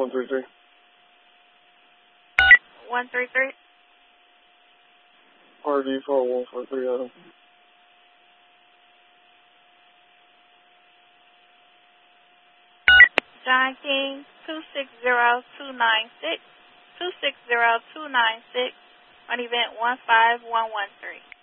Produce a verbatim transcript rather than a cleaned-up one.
one three three. one three three. R D four one four three Adam. John King, two six zero two nine six, two six zero two nine six, on event one five one one three.